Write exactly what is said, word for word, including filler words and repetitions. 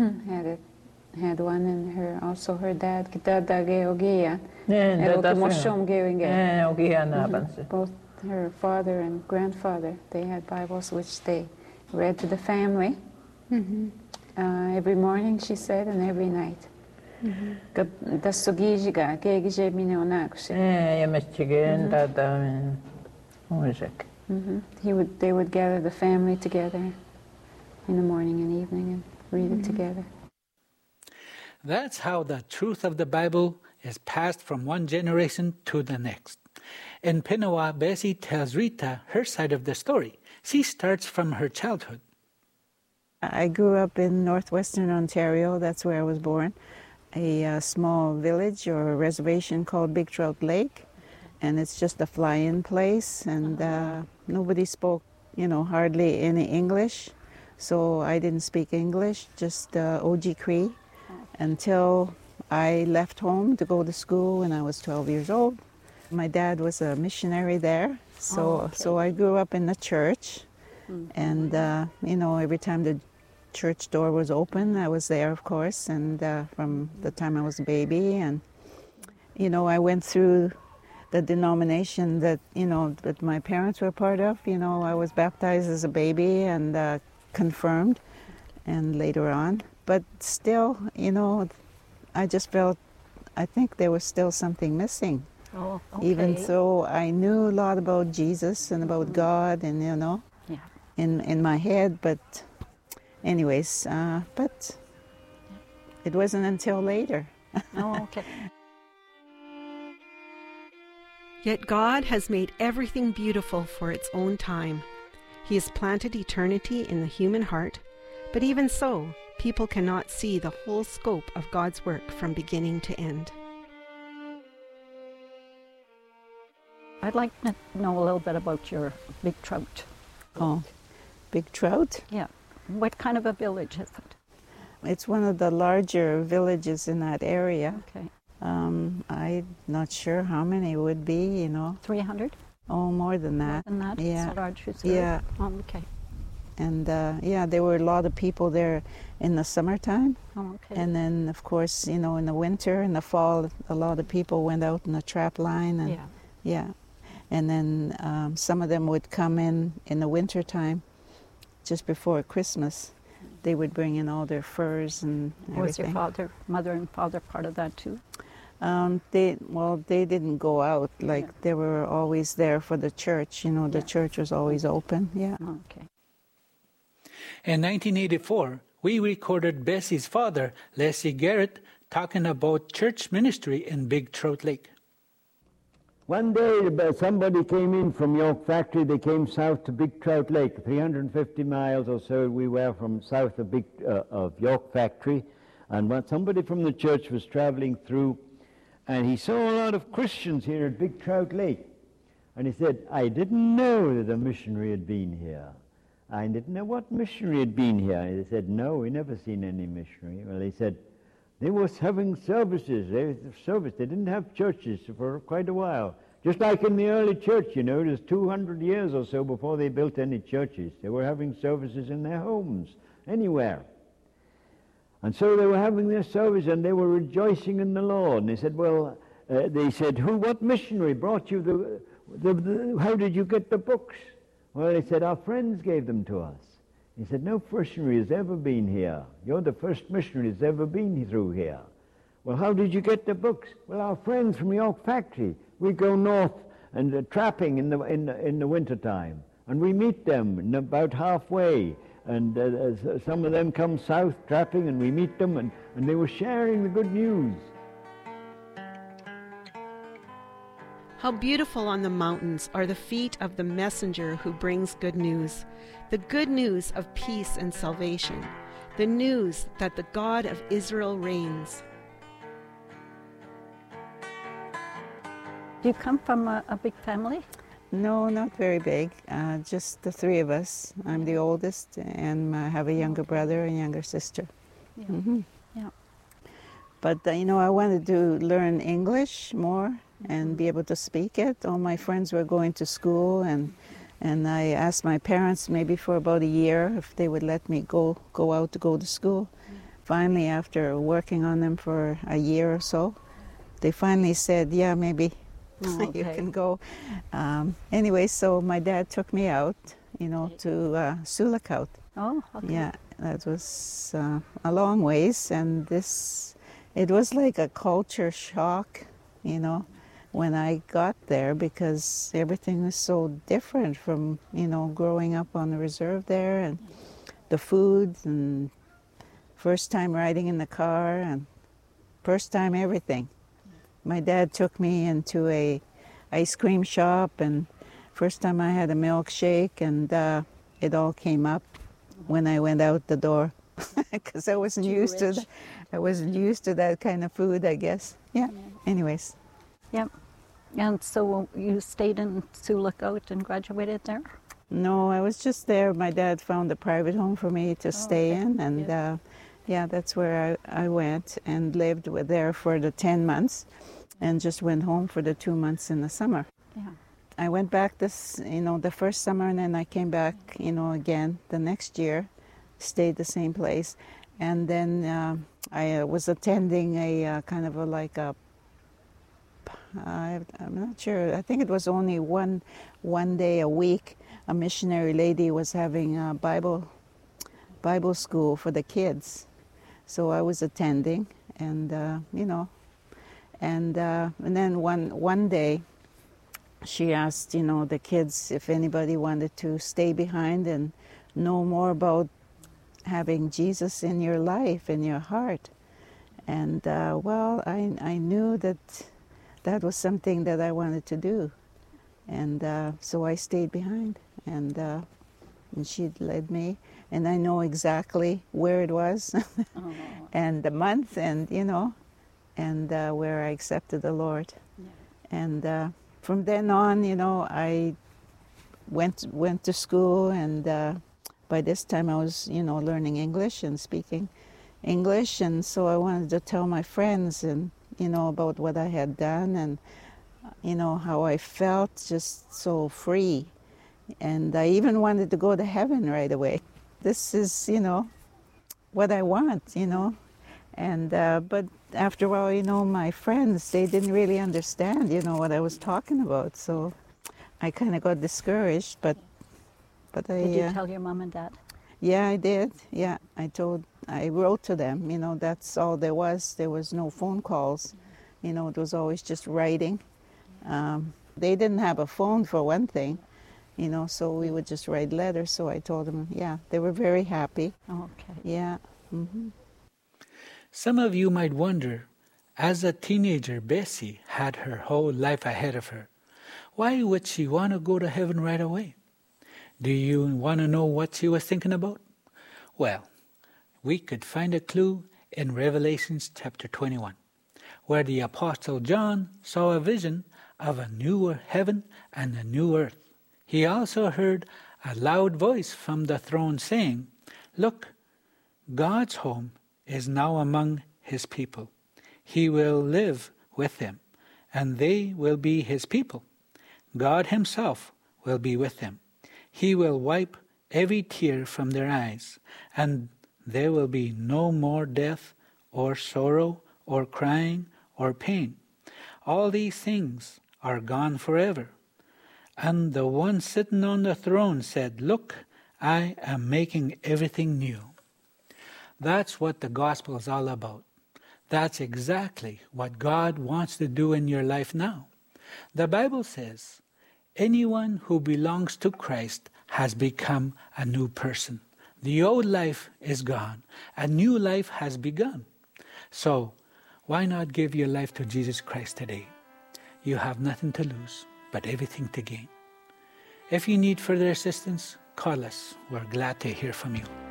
Mm-hmm. Had it, had one, and her also her dad Kitadage Ogiya. 네, 네, Both her father and grandfather, they had Bibles which they read to the family. Mm-hmm. uh, every morning, she said, and every night. Da sugijiga gegije mineonakushi. 네, 예매치게 다다면 오직. He would, they would gather the family together in the morning and evening and read it together. That's how the truth of the Bible is passed from one generation to the next. In Pinawa, Bessie tells Rita her side of the story. She starts from her childhood. I grew up in northwestern Ontario. That's where I was born. A uh, small village or a reservation called Big Trout Lake. And it's just a fly-in place. And uh, nobody spoke, you know, hardly any English. So I didn't speak English, just uh, Ojibwe, until I left home to go to school when I was twelve years old. My dad was a missionary there, so oh, okay. so I grew up in the church, mm-hmm. and uh, you know, every time the church door was open, I was there, of course, and uh, from the time I was a baby, and you know, I went through the denomination that you know that my parents were part of. You know, I was baptized as a baby and uh, confirmed, and later on, but still, you know, I just felt, I think there was still something missing. Oh, okay. Even though I knew a lot about Jesus and about God, and you know, yeah. in in my head, but anyways, uh, but it wasn't until later. Oh, okay. Yet God has made everything beautiful for its own time. He has planted eternity in the human heart, but even so, people cannot see the whole scope of God's work from beginning to end. I'd like to know a little bit about your Big Trout. Oh, Big Trout? Yeah. What kind of a village is it? It's one of the larger villages in that area. Okay. Um, I'm not sure how many it would be, you know. three hundred? Oh, more than that. More than that? Yeah. So large reserve? Yeah. Oh, okay. And uh, yeah, there were a lot of people there in the summertime. Oh, okay. And then, of course, you know, in the winter, in the fall, a lot of people went out in the trap line. And, yeah. Yeah. And then um, some of them would come in in the winter time, just before Christmas. They would bring in all their furs and everything. Was your father, mother and father part of that too? Um, they well, they didn't go out. Like yeah. they were always there for the church. You know, the yeah. church was always open. Yeah. Okay. In nineteen eighty-four, we recorded Bessie's father, Leslie Garrett, talking about church ministry in Big Trout Lake. One day, somebody came in from York Factory. They came south to Big Trout Lake, three hundred fifty miles or so we were from south of, Big, uh, of York Factory. And when somebody from the church was traveling through, and he saw a lot of Christians here at Big Trout Lake. And he said, I didn't know that a missionary had been here. I didn't know what missionary had been here. And he said, no, we never seen any missionary. Well, he said, they was having services. They was service. They didn't have churches for quite a while. Just like in the early church, you know, it was two hundred years or so before they built any churches. They were having services in their homes, anywhere. And so they were having their service, and they were rejoicing in the Lord. And they said, well, uh, they said, who, what missionary brought you the, the, the, how did you get the books? Well, they said, our friends gave them to us. He said, no missionary has ever been here. You're the first missionary that's ever been through here. Well, how did you get the books? Well, our friends from York Factory. We go north and uh, trapping in the, in, the, in the wintertime, and we meet them about halfway. And uh, some of them come south trapping, and we meet them, and, and they were sharing the good news. How beautiful on the mountains are the feet of the messenger who brings good news, the good news of peace and salvation, the news that the God of Israel reigns. Do you come from a, a big family? No, not very big. Uh, just the three of us. I'm the oldest, and I have a younger brother and younger sister. Yeah. Mm-hmm. Yeah. But uh, you know, I wanted to learn English more and be able to speak it. All my friends were going to school, and and I asked my parents maybe for about a year if they would let me go go out to go to school. finally, after working on them for a year or so, they finally said, yeah, maybe Oh, you okay. can go. Um, anyway, so my dad took me out, you know, to uh, Sulakaut. Oh, okay. Yeah, that was uh, a long ways, and this, it was like a culture shock, you know, when I got there, because everything was so different from, you know, growing up on the reserve there, and the food, and first time riding in the car, and first time everything. My dad took me into a ice cream shop, and first time I had a milkshake, and uh, it all came up when I went out the door, because I wasn't Too used to rich. that. I wasn't used to that kind of food, I guess. Yeah. Anyways, Yep. And so you stayed in Sioux Lookout and graduated there? no, I was just there. My dad found a private home for me to stay okay. in, and Yeah. uh, yeah, that's where I, I went and lived with there for the ten months, and just went home for the two months in the summer. Yeah. I went back this, you know, the first summer, and then I came back, you know, again the next year, stayed the same place, and then uh, I uh, was attending a uh, kind of a like a, I, I'm not sure. I think it was only one, one day a week. A missionary lady was having a Bible, Bible school for the kids, so I was attending, and uh, you know, and uh, and then one one day, she asked, you know, the kids if anybody wanted to stay behind and know more about having Jesus in your life, in your heart. And uh, well, I, I knew that that was something that I wanted to do. And uh, so I stayed behind, and, uh, and she led me. And I know exactly where it was, Oh, and the month, and, you know, and uh, where I accepted the Lord. yeah. And uh, from then on, you know, I went went to school, and uh, by this time I was, you know, learning English and speaking English, and so I wanted to tell my friends, and you know, about what I had done, and you know how I felt, just so free, and I even wanted to go to heaven right away. This is, you know, what I want, you know. And uh, but after a while, you know, my friends, they didn't really understand, you know, what I was talking about. So I kind of got discouraged. But but I Did you uh, tell your mom and dad? yeah, I did. Yeah, I told, I wrote to them. You know, that's all there was. There was no phone calls. You know, it was always just writing. Um, they didn't have a phone for one thing. You know, so we would just write letters. So I told them, yeah, they were very happy. Okay. Yeah. Mm-hmm. Some of you might wonder, as a teenager, Bessie had her whole life ahead of her. Why would she want to go to heaven right away? Do you want to know what she was thinking about? Well, we could find a clue in Revelations chapter twenty-one, where the Apostle John saw a vision of a new heaven and a new earth. He also heard a loud voice from the throne saying, "Look, God's home is now among his people. He will live with them, and they will be his people. God himself will be with them. He will wipe every tear from their eyes, and there will be no more death or sorrow or crying or pain. All these things are gone forever." And the one sitting on the throne said, "Look, I am making everything new." That's what the gospel is all about. That's exactly what God wants to do in your life now. The Bible says, anyone who belongs to Christ has become a new person. The old life is gone. A new life has begun. So, why not give your life to Jesus Christ today? You have nothing to lose, but everything to gain. If you need further assistance, call us. We're glad to hear from you.